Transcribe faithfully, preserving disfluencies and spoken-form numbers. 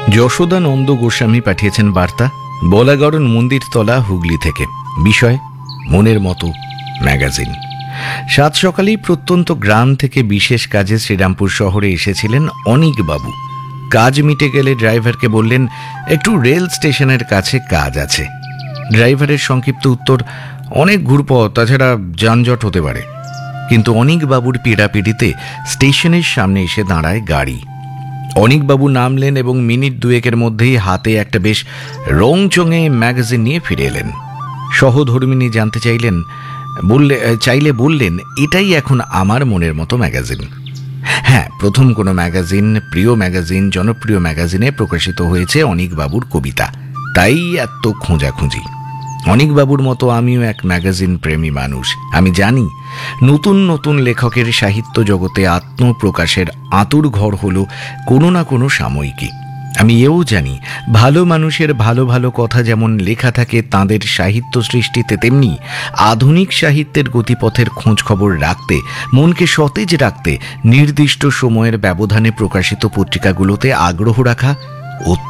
যশোদানন্দ গোস্বামী পাঠিয়েছেন বার্তা, বলাগড়ন মন্দিরতলা, হুগলি থেকে। বিষয় মনের মতো ম্যাগাজিন। সাত সকালেই প্রত্যন্ত গ্রাম থেকে বিশেষ কাজে শ্রীরামপুর শহরে এসেছিলেন অনিক বাবু। কাজ মিটে গেলে ড্রাইভারকে বললেন একটু রেল স্টেশনের কাছে কাজ আছে। ড্রাইভারের সংক্ষিপ্ত উত্তর, অনেক ঘুরপথ, তাছাড়া যানজট হতে পারে। কিন্তু অনিক বাবুর পীড়াপিড়িতে স্টেশনের সামনে এসে দাঁড়ায় গাড়ি। অনিকবাবু নামলেন এবং মিনিট দুয়েকের মধ্যেই হাতে একটা বেশ রংচঙে ম্যাগাজিন নিয়ে ফিরে এলেন। সহধর্মিনী জানতে চাইলেন বললে চাইলে বললেন এটাই এখন আমার মনের মতো ম্যাগাজিন। হ্যাঁ, প্রথম কোনো ম্যাগাজিন, প্রিয় ম্যাগাজিন, জনপ্রিয় ম্যাগাজিনে প্রকাশিত হয়েছে অনিকবাবুর কবিতা, তাই এত খোঁজাখুঁজি। অনিকবাবুর মতো আমিও এক ম্যাগাজিন প্রেমী মানুষ। আমি জানি নতুন নতুন লেখকের সাহিত্য জগতে আত্মপ্রকাশের আতুর ঘর হলো কোনো না কোনো সাময়িকী। আমি এও জানি ভালো মানুষের ভালো ভালো কথা যেমন লেখা থাকে তাঁদের সাহিত্য সৃষ্টিতে, তেমনি আধুনিক সাহিত্যের গতিপথের খোঁজ খবর রাখতে, মনকে সতেজ রাখতে নির্দিষ্ট সময়ের ব্যবধানে প্রকাশিত পত্রিকাগুলোতে আগ্রহ রাখা